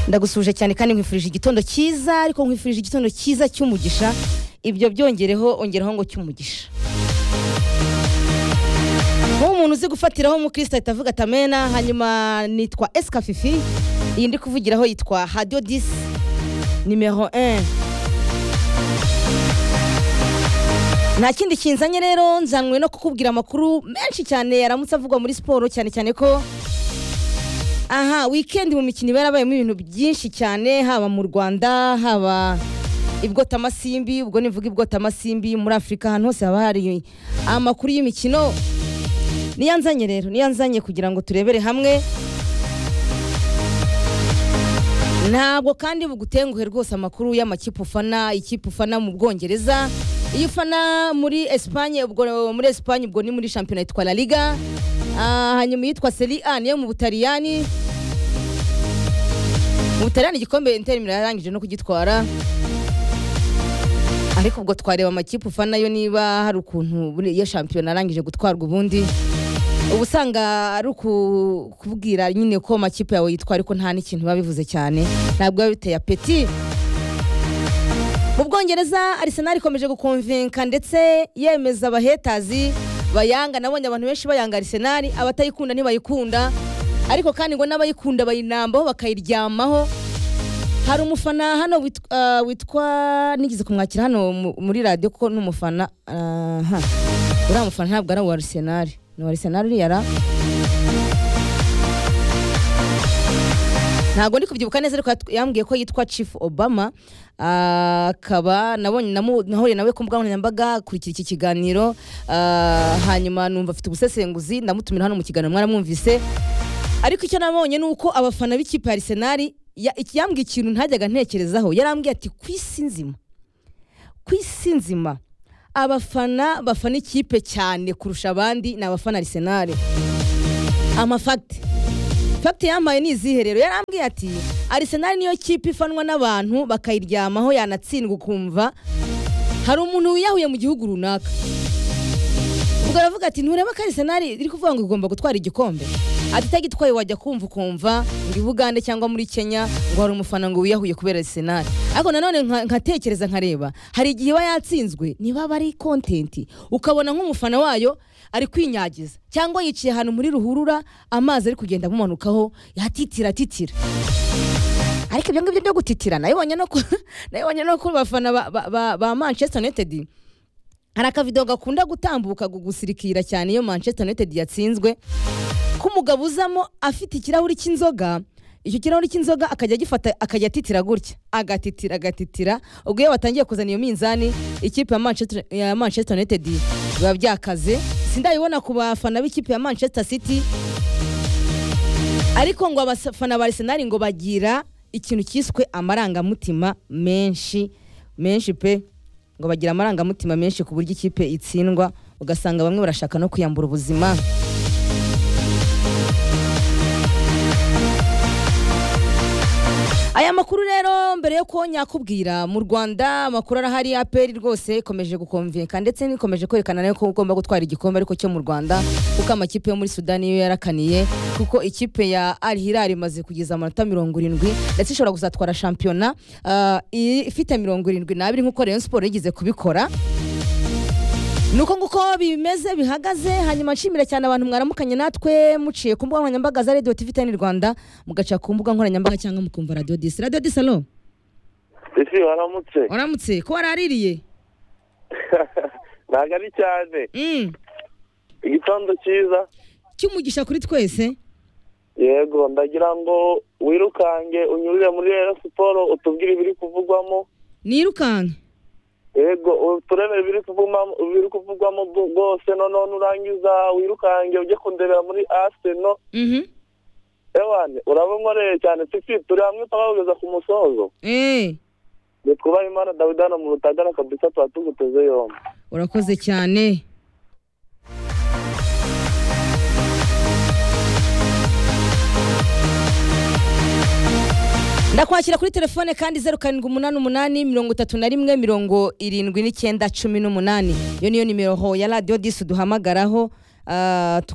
ndagusuje cyane kandi nkwifurije igitondo cyiza ariko nkwifurije igitondo cyiza cy'umugisha ibyo byongereho ongeraho ngo cy'umugisha umuntu uzi gufatiraho umukristo ahita atamena hanyuma nitwa Eska Fifi iyi ndi kuvugiraho yitwa Radio 10 numero 1 nta kindi kinzanye rero nzanwe no kukubwira amakuru menshi cyane yaramutse avugwa muri siporo cyane cyane ko weekend mu mikino barabayemo ibintu byinshi cyane haba mu Rwanda haba ibwota amasimbi ubwo nivuga ibwota amasimbi muri Afrika ahantu hose haba hari amakuru y'imikino niyanzanye kugira ngo turebere hamwe ntabwo kandi bugutenguhe rwose amakuru y'amakipe ufana mu Bwongereza iyo ufana muri Espagne ubwo ni muri championnat yitwa La Liga hanyuma yitwa Serie A niyo mu Butaliyani igikombe Inter Milan yarangije no kugitwara ariko ubwo twareba amakipe ufana yo niba hari ukuntu ya championnat yarangije gutwarwa ubundi ubusanga ari kubwira nyine ko amakipe yawe yitwa ariko nta n'ikintu babivuze cyane ntabwo biteye apeti mu Bwongereza Arsenal ikomeje gukonvinka ndetse yemeza abahetazi bayanga nabonye abantu benshi bayanga Arsenal abatayikunda ntibayikunda ariko kandi ngo n'abayikunda bayinambaho bakayiryamaho hari umufana hano witwa nigize kumwakira hano muri radio kuko n'umufana uriya mufana ntabwo ari wa Arsenal ni wa Arsenal riyara ntabwo ndi kubyibuka neza ariko yambwiye ko yitwa Chief Obama akaba nabonye nahuye nawe ku mbuga nkoranyambaga kurikira iki kiganiro hanyuma numva afite ubusesenguzi ndamutumira hano mu kiganiro mwaramwumvise ariko icyo nabonye nuko abafana b'ikipe ya Arsenal yambwiye ikintu ntajyaga ntekerezaho yarambwiye ati kwisi nzima abafana bafana ikipe cyane kurusha abandi ni abafana Arsenal Fact yamaye niziherero yarambwiye ati Arsenal niyo kipe ifanwa n'abantu bakayiryamaho yanatsindwa kumva hari umuntu wiyahuye mu gihugu runaka ubwo aravuga ati ntureba ko Arsenal iri kuvuga ngo igomba gutwara igikombe ati tagitwaye wajya kumva ngo Uganda cyangwa muri Kenya ngo hari umufana ngo wiyahuye kubera Arsenal ariko nanone nkatekereza nkareba hari igihe yatsinzwe niba bari content ukabona nk'umufana wayo ari kwinyagiza cyangwa yiciye ahantu muri ruhurura amazi ari kugenda mumanukaho yatitira ariko ibyo ngibyo byo gutitira nayibonye no ko bafana ba Manchester United hari akavideo gakunda gutambuka gusirikira cyane iyo Manchester United yatsinzwe ko umugabo uzamo afite ikirahuri cy'inzoga icyo kirahuri cy'inzoga akajya gifata akajya atitira gutya agatitira ubwo iyo batangiye kuzana iyo minzani ikipe ya Manchester United biba byakaze sindayibona ku bafana b'ikipe ya Manchester City ariko ngo abafana ba Arsenal ngo bagira ikintu cyiswe amarangamutima menshi pe ngo bagira amarangamutima menshi ku buryo ikipe itsindwa ugasanga bamwe barashaka no kuyambura ubuzima aya makuru rero mbere yo ko nyakubwira mu Rwanda amakuru arahari APR rwose ikomeje gukonvinka ndetse nikomeje kwerekana nayo ko ugomba gutwara igikombe ariko cyo mu Rwanda kuko amakipe yo muri Sudan yo yarakaniye kuko ikipe ya Al Hilal imaze kugeza amanota 70 ndetse ishobora kuzatwara championnat ifite 72 nkuko Rayon Sport yigize kubikora nuko nguko bimeze bihagaze hanyuma nshimira cyane abantu mwaramukanye natwe muciye ku mbuga nkoranyambaga za Radio TV 10 Rwanda mugaca ku mbuga nkoranyambaga cyangwa mukumva Radio 10 Radio 10 alo Isi waramutse ko waraririye nagari cyane igitondo cyiza cyumugisha kuri twese yego ndagira ngo wirukange unyurire muri Rayon Sport utubwire ibiri kuvugwamo nirukange yego turebe biri kuvugwamo rwose none urangiza wirukange ujye kundebera muri Arsenal ewane urabonkoreye cyane turi hamwe twabageza ku musozo twubaha Imana Dawidana mu Rutagara kabisa twatuguteze yombi urakoze cyane ndakwakira kuri telefone kandi 0788 yo niyo nimero ho ya Radio 10 duhamagaraho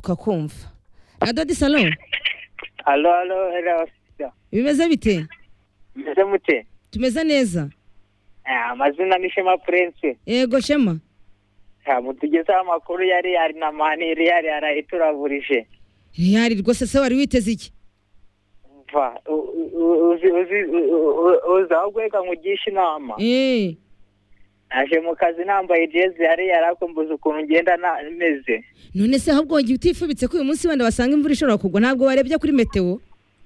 tukakumva Radio 10 alo Hello. bimeze bite mumeze mute? tumeze neza. Amazina ni Shema Prince. Yego Shema. Mutugezaho amakuru yari na mani yari yarayituraburije. Real rwose se wari witeze iki? Va uzagweka nkugisha inama. Naje mu kazi nambaye jezi yari yarakumbuza ukuntu ngenda meze. None se ahubwo ngiye utifubitse ko uyu munsi wenda wasanga imvura ishobora kugwa, ntabwo warebye kuri meteo?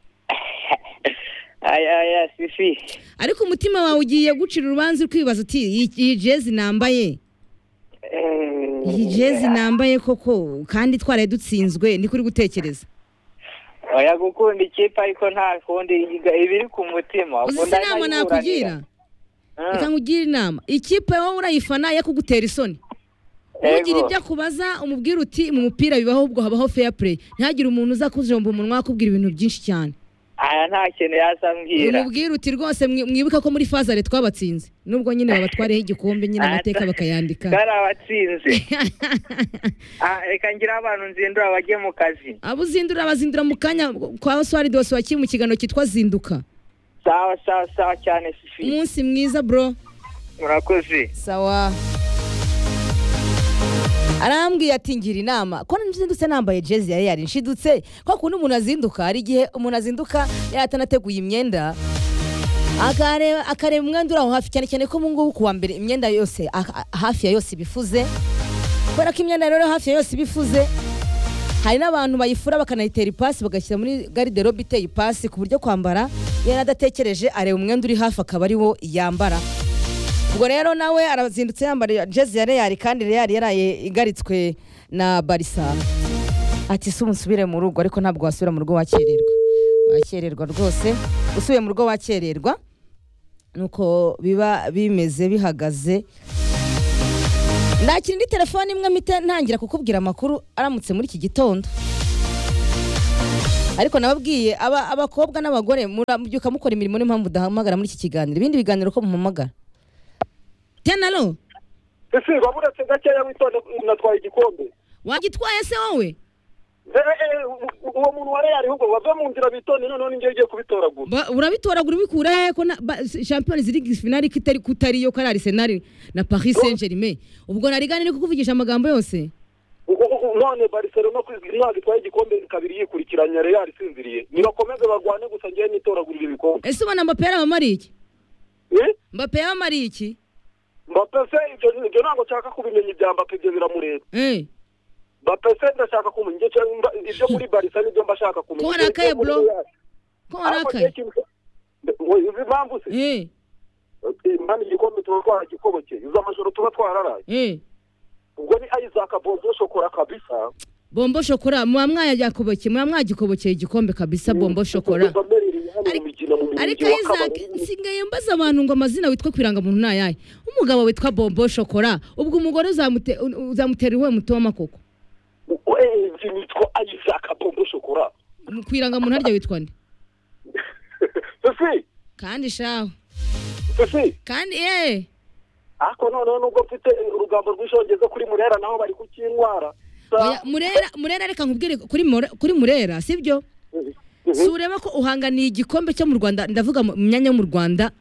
Aya sifi. Ariko umutima wawe ugiye gucira urubanza kwibaza uti iyi jezi nambaye. Iyi jezi nambaye koko kandi twaraye dutsinzwe ni kuri gutekereza. Oya gukunda ikipe ariko nta kundi ibiri ku mutima. Uzi inama nakugira? Reka nkugire inama. Ikipe wowe urayifana ya kugutera isoni. Ugira ibyo akubaza umubwira uti mu mupira bibaho ubwo habaho fair play. Ntihagire umuntu uza kujomba umunwa akubwira ibintu byinshi cyane. Aya nta kintu yasambwira. Umubwira uti rwose mwibuka ko muri fazare twabatsinze. Nubwo nyine babatwareho igikombe nyine amateka bakayandika. Barabatsinze. Reka ngira abantu nzindura bagiye mu kazi. Abo bazindura mu kanya kwa Swari Dose waki mu kigano kitwa Zinduka. Sawa cyane sifi. Umunsi mwiza bro. Murakoze. Sawa. Arambwiye ati ngira inama ko nzindutse nambaye jezi yari nshidutse ko kuno umuntu azinduka ari gihe umuntu azinduka yatanateguye imyenda akareba umwenda uraho hafi cyane ko mu ngubu kuwa mbere imyenda yose hafi ya yose bifuze kubera ko imyenda rero hafi ya yose bifuze. Hari n'abantu bayifura bakanayitera ipasi bagashyira muri garderobe iteye ipasi ku buryo kwambara yari adatekereje areba umwenda uri hafi akaba ari wo yambara. Ubwo rero nawe arazindutse yambara jezi ya Real kandi Real yaraye igaritswe na Barca. Ati se umusubire mu rugo ariko ntabwo wasubira mu rugo wakererwa rwose. Usubiye mu rugo wakererwa nuko biba bimeze bihagaze. Nakindi telefone imwe mite ntangira kukubwira amakuru aramutse muri iki gitondo. Ariko nababwiye abakobwa n'abagore murabyuka mukora imirimo n'impamvu udahamagara muri iki kiganiro. Ibindi biganiro ko muhamagara. Tenalo. Ese waburetse gakeya witonde natwaye igikombe. Wagitwaye se wowe? Uwo muntu wari ari ahubwo wava mu nzira bitonde none ngiye kubitoragura. Urabitoragura ubikura he ko Champions League finale kutari yo kari Arsenal na Paris Saint-Germain. Ubwo narigane ni kukuvugisha amagambo yose. None Barcelona kwizigirwa gitwaye igikombe kabiri yikurikiranya Real isinziriye. Nibakomeze bagwane gusa ngiye nitoragurira ibikombe. Ese ubona Mbappé abamari iki? Mbappé abamari iki? Mbappé se ibyo ntabwo nshaka kubimenya ibya Mbappé byo biramureba. Mbappé se ndashaka kumenya ibyo muri Barca nibyo mbashaka kumenya. Ko arakaye bro. Ko arakaye. Uzi impamvu se? Mani igikombe tuba gikobokeye. Uzi amajoro tuba twararaye. Ubwo ni Isaac Bombo Shokora kabisa. Bombo Shokora mwagikobokeye igikombe kabisa Bombo Shokora. Ariko Isaac nsingaye mbaza abantu ngo amazina witwa kwiranga muntu nayaye. Umugabo witwa Bombo Shokora ubwo umugore uzamutera iwe mutoma koko. Nitwa Isaac Bombo Shokora. Kwiranga muntu harya witwa nde? Sisi. Kandi shaho. Sisi. Kandi Ako nubwo mfite urugambo rw'ishongeza kuri Murera naho bari kukinwara. Murera reka nkubwire kuri Murera sibyo? Sureba ko uhanganiye igikombe cyo mu Rwanda ndavuga mu myanya yo mu Rwanda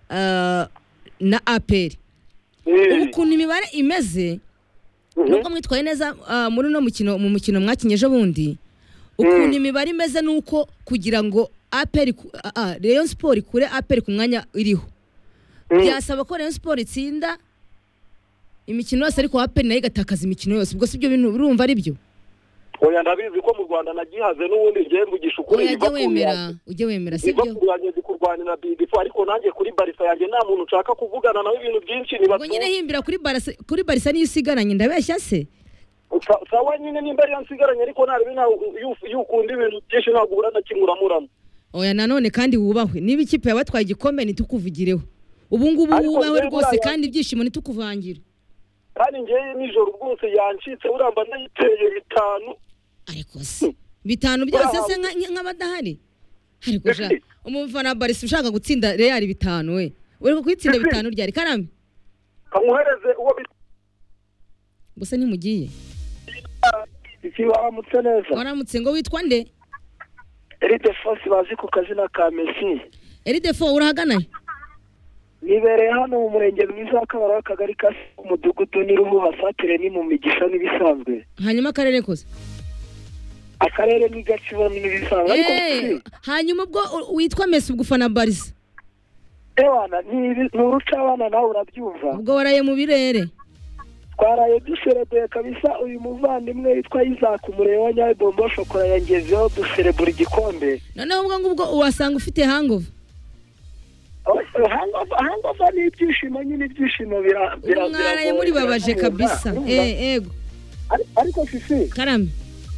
na APR. Ukuntu imibare imeze nuko mwitwaye neza muri no mu mukino mwakinyeje bundi. Ukuntu imibare imeze nuko kugira ngo APR Rayon Sport kure APR ku mwanya iriho. Byasaba ko Rayon Sport itsinda imikino yose ariko APR nayo igatakaza imikino yose. Ubwo sibyo bintu urumva ari byo? Oya ndabizi ko mu Rwanda nagihaze n'ubundi ngiye mvugisha ukuri ujye wemera sibyo? Kurwanya kurwanira bidifu ariko nanjye kuri Barca yanjye nta muntu ushaka kuvugana nawe ibintu byinshi niba. Ubwo nyine himbira kuri Barca niyo usigaranye ndabeshya se? Sawa nyine nimba ari yansigaranye ariko nari yukunda ibintu byinshi ntabwo urana kimuramuramo. Oya nanone kandi wubahwe niba ikipe yabatwaye igikombe nitukuvugireho. Ubu ngubu wubahwe rwose kandi ibyishimo nitukuvangira. Kandi ngiye nijoro rwose yancitse uramba nayiteye 5. Ariko se 5 byose se nk'abadahari. Ariko ja umufana Barca ushaka gutsinda Real 5 we. Uri kwitsinda 5 ryari karame? Kamuhereze uwo Gusa ntimugiye. Iki waramutse neza. Waramutse ngo witwa nde? Erite Force bazi ku kazina ka Messi. Eridefo urahagana? Nibereye hano mu murenge mwiza w'Akabara akagari ka umudugudu n'iruhu hafatire ni mu migisha n'ibisanzwe. Hanyuma akarere kose. Akarere ni Gatsibo n'ibisanzwe ariko hanyuma ubwo witwa Messi ugufana Barca. Ewana ni uruca abana nawe urabyumva. Ubwo waraye mu birere. Twaraye duserebeye kabisa uyu muvandimwe yitwa Isaac umureye wa Nyayo Bombo Shokora yangezeho duserebura igikombe. Noneho ubwo uwasanga ufite hangover. Hangover ni ibyishimo nyine ibyishimo mwaraye muri babaje kabisa. Ego. Ariko fifi. Karame.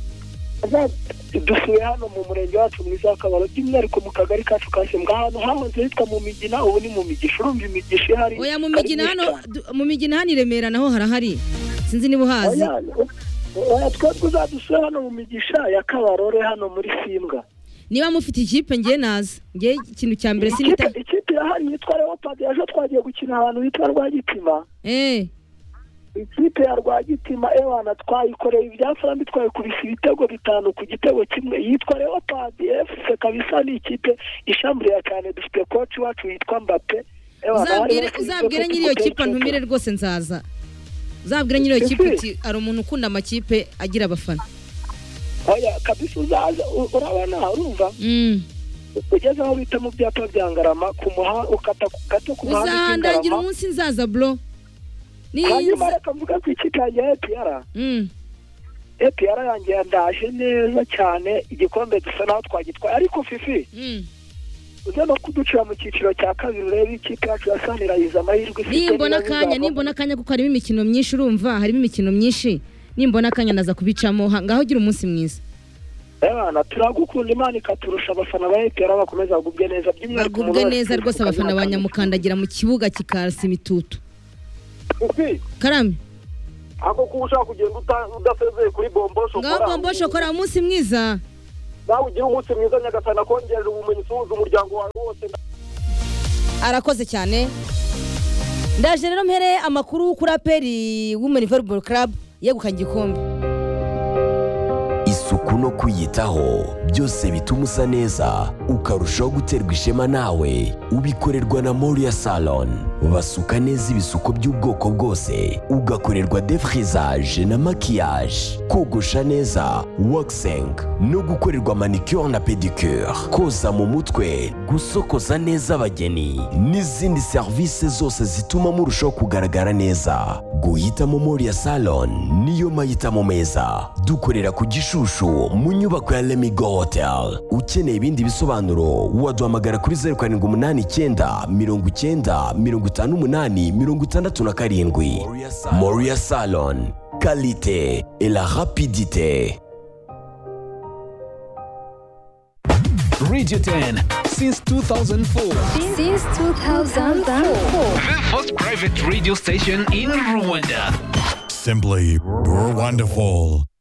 Dusuye hano mu murenge wacu mwiza w'Akabaro by'umwihariko mu kagari kacu kasembwa ahantu hahoze hitwa mu Migina ubu ni mu Migisha urumva imigisha ihari. Oya mu Migina hano mu Migina hano Remera naho harahari sinzi niba uhazi. Oya twebwe uzadusuye hano mu Migisha ya Kabarore hano muri Simbwa. Niba mufite ikipe ngiye naza ngiye ikintu cya mbere sinita ikipe yahari yitwa Leopard yaje twagiye gukina ahantu hitwa Rwagitima. Ikipe ya Rwagitima ewana twayikoreye ibyaframbi twayikubise ibitego 5 ku gitego kimwe yitwa Leopard FC kabisa ni ikipe ishamburiye cyane dufite coach wacu yitwa Mbappe uzabwire nyiri iyo kipe ntumire rwose nzaza uzabwire nyiri iyo kipe ari umuntu ukunda amakipe agira abafana. Oya kabisa uzaza urabona urumva ugeze aho bita mu byapa bya Ngarama ku muha ukata gato ku muhanda uzahandagira umunsi nzaza bro. Hanyuma reka mvuga ku ikipe yanjye APR. APR yanjye yandaje neza cyane igikombe dusa naho twagitwaye ariko fifi. Uze no kuducira mu cyiciro cya kabiri urebe ikipe yacu yasanira yiza amahirwe ifite. Nimbona akanya kuko harimo imikino myinshi urumva harimo imikino myinshi nimbona akanya naza kubicamo ngaho gira umunsi mwiza. Ebana turagukunda Imana ikaturusha abafana ba APR bakomeza bagubwe neza by'imwihariko. Bagubwe neza rwose abafana banyamukandagira mu kibuga kikarasa imitutu. Karame. Ako kushaka kugenda udasezeye kuri Bombo Shokora. Ngaho Bombo Shokora umunsi mwiza. Nawe ugira umunsi mwiza Nyagasana kongerera ubumenyi suhuza umuryango wawe wose. Arakoze cyane. Ndaje rero mpere amakuru kuri aperi Women Volleyball Club yegukanye igikombe. Isuku no kwiyitaho byose bituma usa neza ukarushaho guterwa ishema nawe ubikorerwa na Moria Salon. Basuka neza ibisuko by'ubwoko bwose ugakorerwa defrisage na maquillage, kogosha neza, waxing no gukorerwa manicure na pedicure, koza mu mutwe, gusokoza neza abageni n'izindi service zose zituma murushaho kugaragara neza. Guhitamo Moria Salon niyo mahitamo meza. Dukorera ku Gishushu mu nyubako ya Lemigo Hotel. Ukeneye ibindi bisobanuro waduhamagara kuri 0789 Moria Salon, qualité et la rapidité. Radio 10 since 2004. Since 2004. The first private radio station in Rwanda. Simply wonderful.